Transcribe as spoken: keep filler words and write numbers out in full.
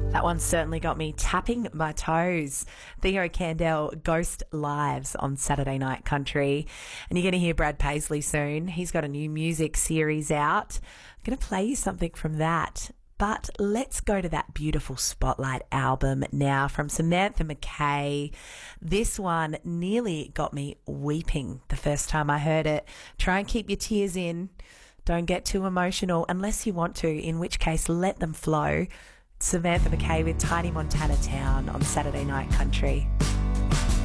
That one certainly got me tapping my toes. Theo Candell, Ghost Lives on Saturday Night Country. And you're going to hear Brad Paisley soon. He's got a new music series out. I'm going to play you something from that. But let's go to that beautiful Spotlight album now from Samantha McKay. This one nearly got me weeping the first time I heard it. Try and keep your tears in. Don't get too emotional unless you want to, in which case let them flow. Samantha McKay with Tiny Montana Town on Saturday Night Country.